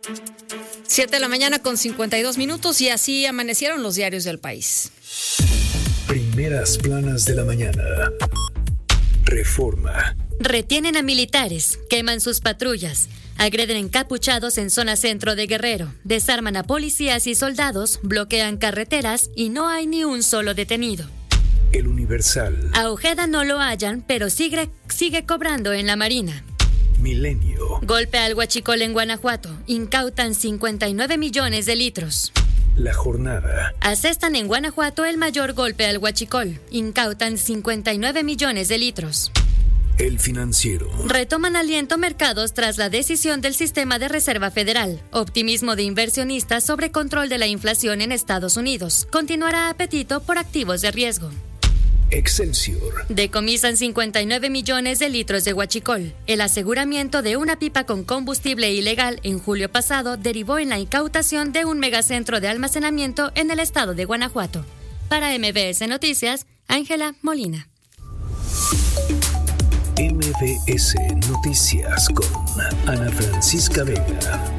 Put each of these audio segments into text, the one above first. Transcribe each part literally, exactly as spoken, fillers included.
Siete de la mañana con cincuenta y dos minutos y así amanecieron los diarios del país. Primeras planas de la mañana. Reforma. Retienen a militares, queman sus patrullas, agreden encapuchados en zona centro de Guerrero, desarman a policías y soldados, bloquean carreteras y no hay ni un solo detenido. El Universal. A Ojeda no lo hallan, pero sigue, sigue cobrando en la Marina. Milenio. Golpe al huachicol en Guanajuato. Incautan cincuenta y nueve millones de litros. La Jornada. Asestan en Guanajuato el mayor golpe al huachicol. Incautan cincuenta y nueve millones de litros. El Financiero. Retoman aliento mercados tras la decisión del Sistema de Reserva Federal. Optimismo de inversionistas sobre control de la inflación en Estados Unidos. Continuará apetito por activos de riesgo. Excelsior. Decomisan cincuenta y nueve millones de litros de huachicol. El aseguramiento de una pipa con combustible ilegal en julio pasado derivó en la incautación de un megacentro de almacenamiento en el estado de Guanajuato. Para M B S Noticias, Ángela Molina. M B S Noticias con Ana Francisca Vega.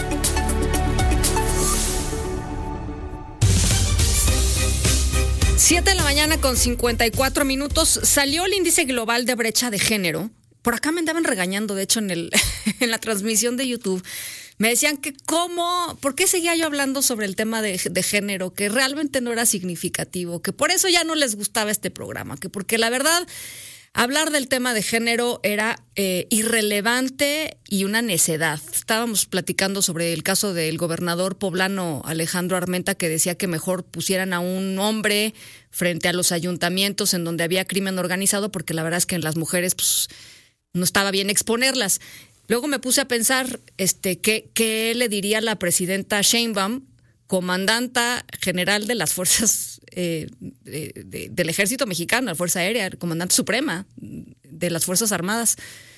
Siete de la mañana con cincuenta y cuatro minutos. Salió el índice global de brecha de género. Por acá me andaban regañando, de hecho, en el en la transmisión de YouTube. Me decían que cómo, ¿por qué seguía yo hablando sobre el tema de, de género? Que realmente no era significativo, que por eso ya no les gustaba este programa, que porque la verdad, hablar del tema de género era eh, irrelevante y una necedad. Estábamos platicando sobre el caso del gobernador poblano Alejandro Armenta, que decía que mejor pusieran a un hombre frente a los ayuntamientos en donde había crimen organizado, porque la verdad es que en las mujeres pues, no estaba bien exponerlas. Luego me puse a pensar este, ¿qué, qué le diría la presidenta Sheinbaum, comandanta general de las fuerzas eh, de, de, del ejército mexicano, la Fuerza Aérea, comandante suprema de las Fuerzas Armadas,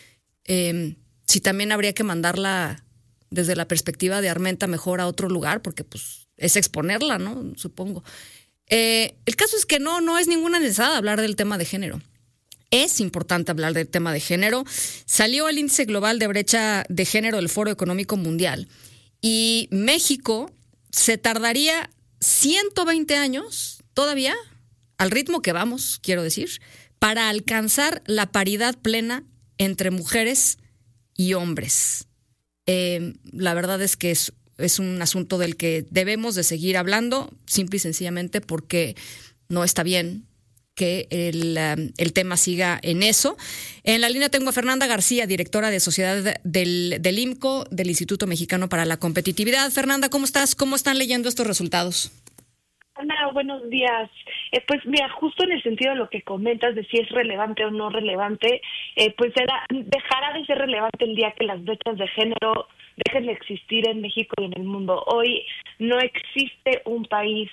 eh, si también habría que mandarla desde la perspectiva de Armenta mejor a otro lugar, porque pues es exponerla, ¿no? Supongo. Eh, el caso es que no, no es ninguna necesidad hablar del tema de género. Es importante hablar del tema de género. Salió el índice global de brecha de género del Foro Económico Mundial y México se tardaría ciento veinte años todavía, al ritmo que vamos, quiero decir, para alcanzar la paridad plena entre mujeres y hombres. Eh, la verdad es que es, es un asunto del que debemos de seguir hablando, simple y sencillamente porque no está bien que el, um, el tema siga en eso. En la línea tengo a Fernanda García, directora de Sociedad del, del I M C O, del Instituto Mexicano para la Competitividad. Fernanda, ¿cómo estás? ¿Cómo están leyendo estos resultados? Ana, buenos días. Eh, pues mira, justo en el sentido de lo que comentas de si es relevante o no relevante, eh, pues era, dejará de ser relevante el día que las brechas de género dejen de existir en México y en el mundo. Hoy no existe un país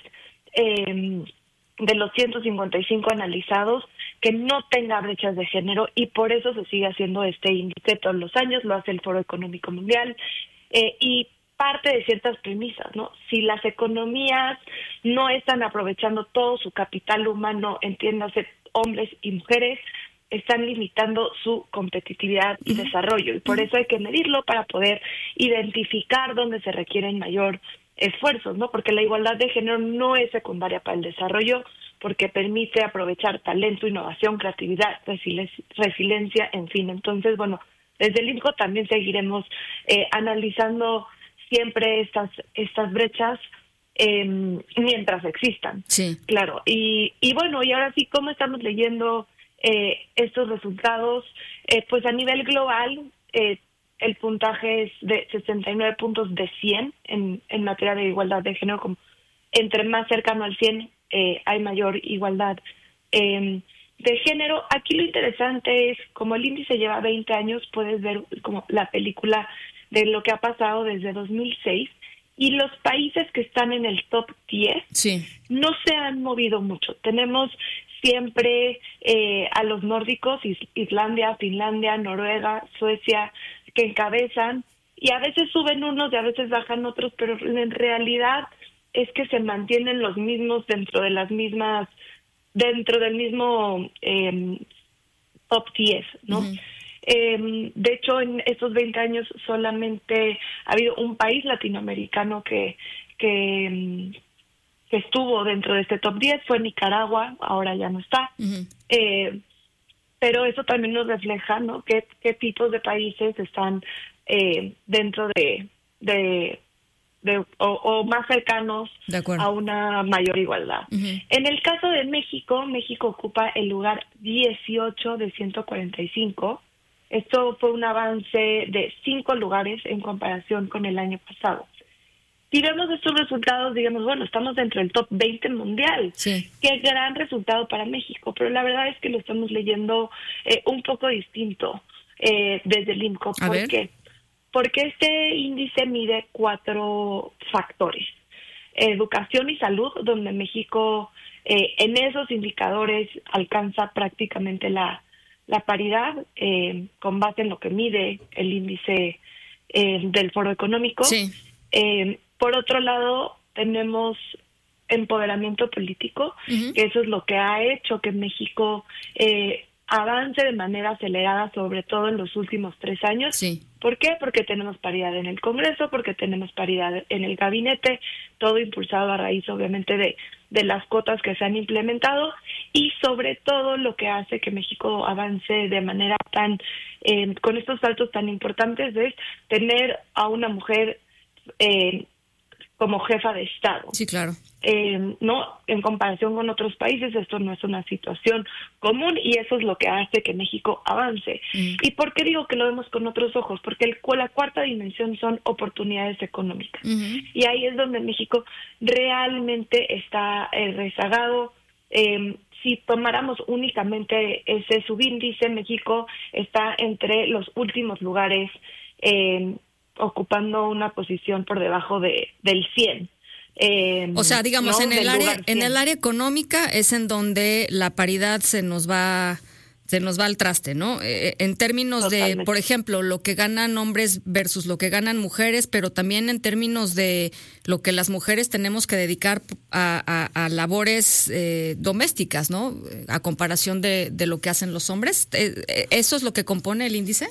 eh, de los ciento cincuenta y cinco analizados que no tenga brechas de género y por eso se sigue haciendo este índice todos los años, lo hace el Foro Económico Mundial eh, y parte de ciertas premisas, ¿no? Si las economías no están aprovechando todo su capital humano, entiéndase hombres y mujeres, están limitando su competitividad y desarrollo y por eso hay que medirlo para poder identificar dónde se requieren mayor esfuerzos, ¿no? Porque la igualdad de género no es secundaria para el desarrollo, porque permite aprovechar talento, innovación, creatividad, resili- resiliencia, en fin. Entonces, bueno, desde el I N C O también seguiremos eh, analizando siempre estas estas brechas eh, mientras existan. Sí. Claro. Y, y bueno, y ahora sí, ¿cómo estamos leyendo eh, estos resultados? Eh, pues a nivel global, eh, el puntaje es de sesenta y nueve puntos de cien en, en materia de igualdad de género. Como entre más cercano al cien eh, hay mayor igualdad eh, de género. Aquí lo interesante es, como el índice lleva veinte años, puedes ver como la película de lo que ha pasado desde dos mil seis y los países que están en el top diez sí. no se han movido mucho. Tenemos siempre eh, a los nórdicos, Is- Islandia, Finlandia, Noruega, Suecia, que encabezan, y a veces suben unos y a veces bajan otros, pero en realidad es que se mantienen los mismos dentro de las mismas, dentro del mismo eh, top diez, ¿no? Uh-huh. Eh, de hecho, en estos veinte años solamente ha habido un país latinoamericano que, que, que estuvo dentro de este top diez, fue Nicaragua, ahora ya no está. Uh-huh. Eh, pero eso también nos refleja, ¿no?, qué, qué tipos de países están eh, dentro de... de De, o, o más cercanos a una mayor igualdad. Uh-huh. En el caso de México, México ocupa el lugar dieciocho de ciento cuarenta y cinco. Esto fue un avance de cinco lugares en comparación con el año pasado. Si vemos estos resultados, digamos, bueno, estamos dentro del top veinte mundial. Sí. Qué gran resultado para México, pero la verdad es que lo estamos leyendo eh, un poco distinto eh, desde el INCO. A ¿Por ver. qué? Porque este índice mide cuatro factores. Educación y salud, donde México eh, en esos indicadores alcanza prácticamente la, la paridad eh, con base en lo que mide el índice eh, del Foro Económico. Sí. Eh, por otro lado, tenemos empoderamiento político, uh-huh. que eso es lo que ha hecho que México eh, avance de manera acelerada, sobre todo en los últimos tres años. Sí. ¿Por qué? Porque tenemos paridad en el Congreso, porque tenemos paridad en el gabinete, todo impulsado a raíz, obviamente, de, de las cuotas que se han implementado, y sobre todo lo que hace que México avance de manera tan, eh, con estos saltos tan importantes, es tener a una mujer eh, como jefa de Estado. Sí, claro. Eh, no, en comparación con otros países, esto no es una situación común y eso es lo que hace que México avance. Mm. ¿Y por qué digo que lo vemos con otros ojos? Porque el, la cuarta dimensión son oportunidades económicas. Mm-hmm. Y ahí es donde México realmente está eh, rezagado. Eh, si tomáramos únicamente ese subíndice, México está entre los últimos lugares, eh, ocupando una posición por debajo de del cien. Eh, o sea, digamos, ¿no? en el área en el área económica es en donde la paridad se nos va se nos va al traste, ¿no? Eh, en términos Totalmente. de, por ejemplo, lo que ganan hombres versus lo que ganan mujeres, pero también en términos de lo que las mujeres tenemos que dedicar a, a, a labores eh, domésticas, ¿no? A comparación de, de lo que hacen los hombres. Eh, ¿Eso es lo que compone el índice?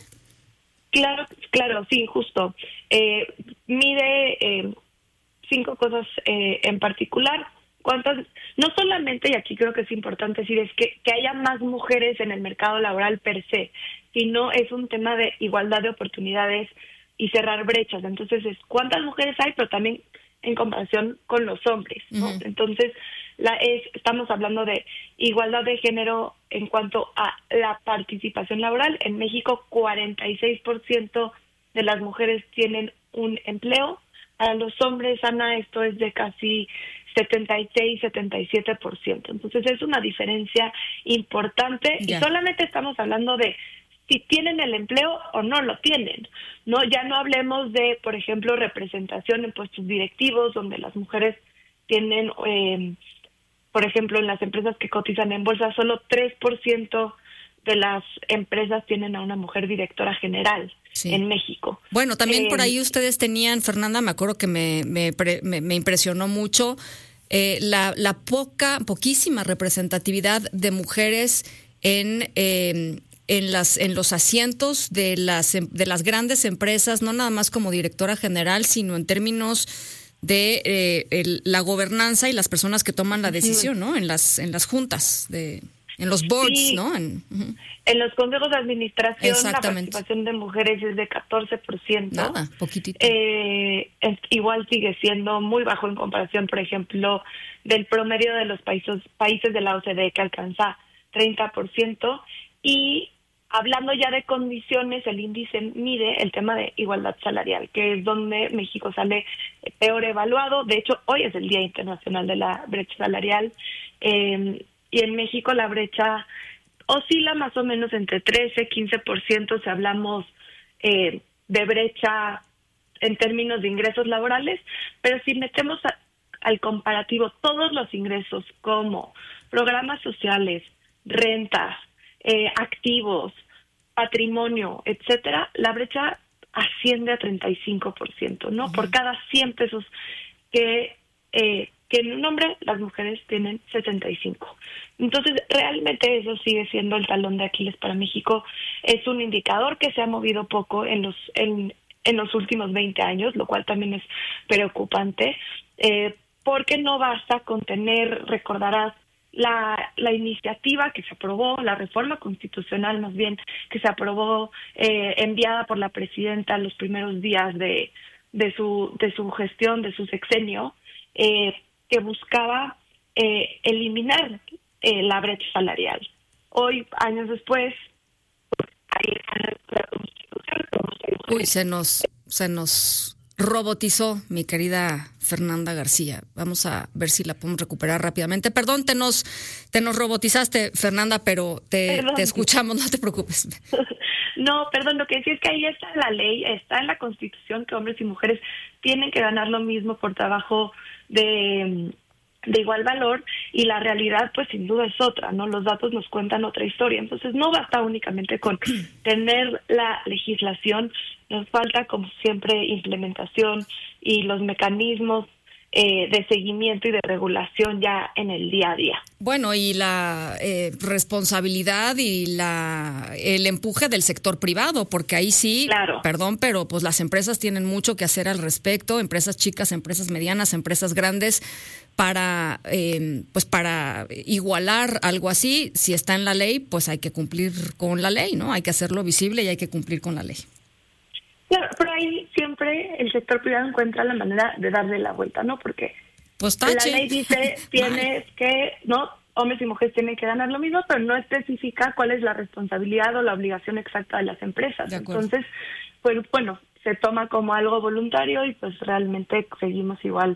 Claro, claro, sí, justo. Eh, mide eh, cinco cosas eh, en particular. ¿Cuántas? No solamente, y aquí creo que es importante decir, es que, que haya más mujeres en el mercado laboral per se, sino es un tema de igualdad de oportunidades y cerrar brechas. Entonces, es cuántas mujeres hay, pero también en comparación con los hombres, ¿no? Uh-huh. Entonces, la es estamos hablando de igualdad de género en cuanto a la participación laboral. En México, cuarenta y seis por ciento de las mujeres tienen un empleo. Para los hombres, Ana, esto es de casi setenta y seis, setenta y siete por ciento. Entonces, es una diferencia importante. Yeah. Y solamente estamos hablando de si tienen el empleo o no lo tienen. No, ya no hablemos de, por ejemplo, representación en puestos directivos, donde las mujeres tienen, eh, por ejemplo, en las empresas que cotizan en bolsa, solo tres por ciento de las empresas tienen a una mujer directora general. Sí. En México. Bueno, también eh, por ahí ustedes tenían, Fernanda, me acuerdo que me me, me, me impresionó mucho eh, la, la poca, poquísima representatividad de mujeres en eh, en las en los asientos de las de las grandes empresas, no nada más como directora general, sino en términos de eh, el, la gobernanza y las personas que toman la decisión, ¿no? En las en las juntas de en los boards, sí. ¿no? En, uh-huh. En los consejos de administración la participación de mujeres es de catorce por ciento. Nada, poquitito. Eh, es, igual sigue siendo muy bajo en comparación, por ejemplo, del promedio de los países países de la O C D E, que alcanza treinta por ciento. Y hablando ya de condiciones, el índice mide el tema de igualdad salarial, que es donde México sale peor evaluado. De hecho, hoy es el Día Internacional de la Brecha Salarial. Eh, y en México la brecha oscila más o menos entre trece y quince por ciento si hablamos eh, de brecha en términos de ingresos laborales, pero si metemos a, al comparativo todos los ingresos como programas sociales, rentas, eh, activos, patrimonio, etcétera, la brecha asciende a treinta y cinco por ciento, ¿no? Uh-huh. Por cada cien pesos que eh, que en un hombre las mujeres tienen sesenta y cinco. Entonces, realmente eso sigue siendo el talón de Aquiles para México. Es un indicador que se ha movido poco en los en, en los últimos veinte años, lo cual también es preocupante, eh, porque no basta con tener, recordarás, la, la iniciativa que se aprobó, la reforma constitucional más bien, que se aprobó eh, enviada por la presidenta los primeros días de, de, su, de su gestión, de su sexenio, eh, que buscaba eh, eliminar eh, la brecha salarial. Hoy, años después, ahí está la Constitución. Uy, se nos, se nos robotizó mi querida Fernanda García. Vamos a ver si la podemos recuperar rápidamente. Perdón, te nos, te nos robotizaste, Fernanda, pero te, te escuchamos, no te preocupes. No, perdón, lo que decía es que ahí está la ley, está en la Constitución que hombres y mujeres tienen que ganar lo mismo por trabajo de, de igual valor, y la realidad pues sin duda es otra, ¿no? Los datos nos cuentan otra historia. Entonces no basta únicamente con tener la legislación, nos falta como siempre implementación y los mecanismos Eh, de seguimiento y de regulación ya en el día a día. Bueno, y la eh, responsabilidad y la el empuje del sector privado, porque ahí sí, claro. Perdón, pero pues las empresas tienen mucho que hacer al respecto, empresas chicas, empresas medianas, empresas grandes, para eh, pues para igualar algo así. Si está en la ley, pues hay que cumplir con la ley, ¿no? Hay que hacerlo visible y hay que cumplir con la ley. Claro, pero ahí siempre el sector privado encuentra la manera de darle la vuelta, ¿no? Porque pues la ley dice tienes que, ¿no? Hombres y mujeres tienen que ganar lo mismo, pero no especifica cuál es la responsabilidad o la obligación exacta de las empresas. Entonces, pues bueno, se toma como algo voluntario y pues realmente seguimos igual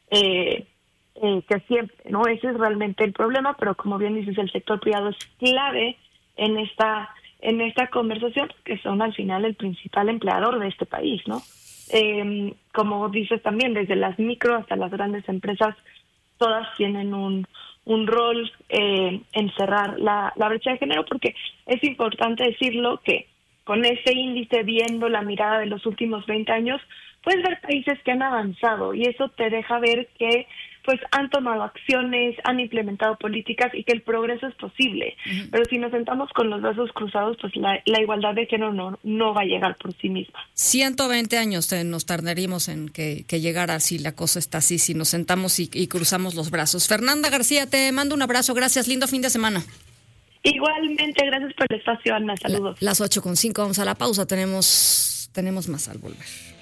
eh, eh, que siempre, ¿no? Ese es realmente el problema, pero como bien dices, el sector privado es clave en esta en esta conversación, que son al final el principal empleador de este país, ¿no? Eh, como dices también, desde las micro hasta las grandes empresas, todas tienen un, un rol eh, en cerrar la, la brecha de género, porque es importante decirlo que con ese índice, viendo la mirada de los últimos veinte años, puedes ver países que han avanzado, y eso te deja ver que pues han tomado acciones, han implementado políticas y que el progreso es posible. Uh-huh. Pero si nos sentamos con los brazos cruzados, pues la, la igualdad de género no, no va a llegar por sí misma. ciento veinte años eh, nos tardaríamos en que, que llegara si la cosa está así, si nos sentamos y, y cruzamos los brazos. Fernanda García, te mando un abrazo, gracias, lindo fin de semana. Igualmente, gracias por el espacio, Ana, saludos. La, las ocho con cinco, vamos a la pausa, tenemos, tenemos más al volver.